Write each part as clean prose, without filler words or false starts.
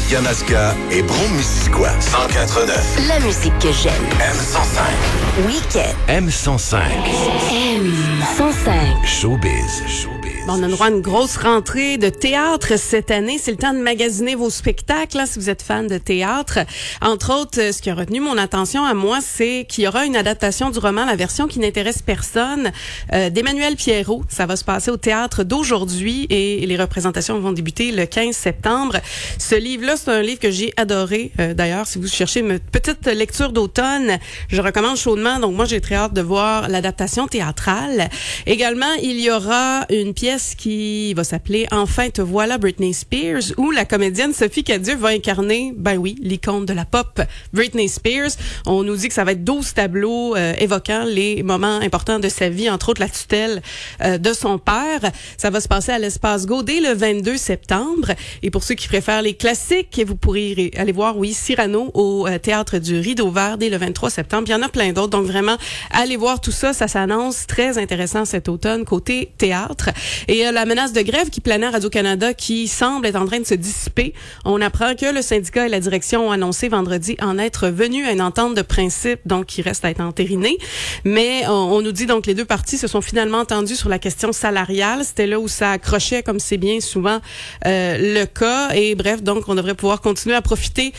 Yanaska et Brome-Missisquoi. 104.9. La musique que j'aime. M105. Week-end. M105. M105. Showbiz. Bon, on a droit à une grosse rentrée de théâtre cette année. C'est le temps de magasiner vos spectacles, hein, si vous êtes fan de théâtre. Entre autres, ce qui a retenu mon attention à moi, c'est qu'il y aura une adaptation du roman, la version qui n'intéresse personne, d'Emmanuel Pierrot. Ça va se passer au théâtre d'aujourd'hui et les représentations vont débuter le 15 septembre. Ce livre-là, c'est un livre que j'ai adoré. D'ailleurs, si vous cherchez une petite lecture d'automne, je recommande chaudement. Donc, moi, j'ai très hâte de voir l'adaptation théâtrale. Également, il y aura une pièce qui va s'appeler « Enfin te voilà Britney Spears » où la comédienne Sophie Cadieux va incarner, l'icône de la pop Britney Spears. On nous dit que ça va être 12 tableaux évoquant les moments importants de sa vie, entre autres la tutelle de son père. Ça va se passer à l'Espace Go dès le 22 septembre. Et pour ceux qui préfèrent les classiques, vous pourrez aller voir, Cyrano au Théâtre du Rideau Vert dès le 23 septembre. Il y en a plein d'autres. Donc vraiment, allez voir tout ça. Ça s'annonce très intéressant cet automne côté théâtre. Et la menace de grève qui planait à Radio-Canada qui semble être en train de se dissiper. On apprend que le syndicat et la direction ont annoncé vendredi en être venus à une entente de principe, donc qui reste à être entérinée. Mais on nous dit donc que les deux parties se sont finalement entendues sur la question salariale. C'était là où ça accrochait, comme c'est bien souvent le cas. Et bref, donc on devrait pouvoir continuer à profiter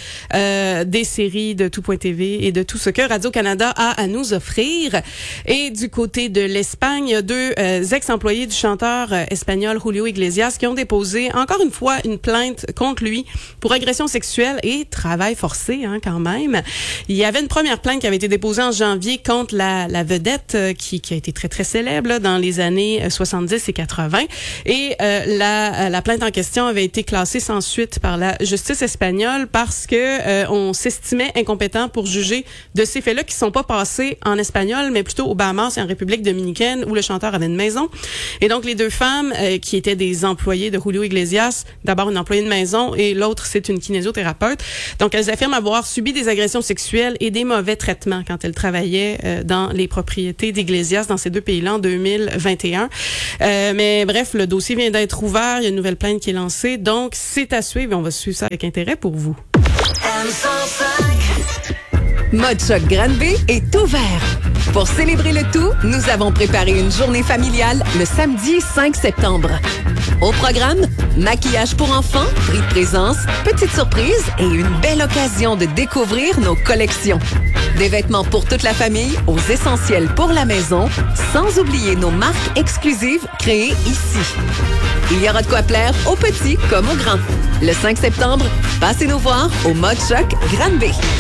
des séries de Tout.tv et de tout ce que Radio-Canada a à nous offrir. Et du côté de l'Espagne, il y a deux ex-employés du chanteur espagnol Julio Iglesias qui ont déposé encore une fois une plainte contre lui pour agression sexuelle et travail forcé, quand même. Il y avait une première plainte qui avait été déposée en janvier contre la vedette qui a été très très célèbre là, dans les années 70 et 80 et la plainte en question avait été classée sans suite par la justice espagnole parce que on s'estimait incompétent pour juger de ces faits-là qui sont pas passés en espagnol mais plutôt aux Bahamas et en République dominicaine où le chanteur avait une maison. Et donc les deux femmes qui étaient des employées de Julio Iglesias, d'abord une employée de maison et l'autre c'est une kinésithérapeute. Donc elles affirment avoir subi des agressions sexuelles et des mauvais traitements quand elles travaillaient dans les propriétés d'Iglesias dans ces deux pays-là en 2021. Mais bref, le dossier vient d'être ouvert, il y a une nouvelle plainte qui est lancée, donc c'est à suivre et on va suivre ça avec intérêt pour vous. Mode Choc Granby est ouvert. Pour célébrer le tout, nous avons préparé une journée familiale le samedi 5 septembre. Au programme, maquillage pour enfants, prix de présence, petites surprises et une belle occasion de découvrir nos collections. Des vêtements pour toute la famille, aux essentiels pour la maison, sans oublier nos marques exclusives créées ici. Il y aura de quoi plaire aux petits comme aux grands. Le 5 septembre, passez nous voir au Mode Choc Granby.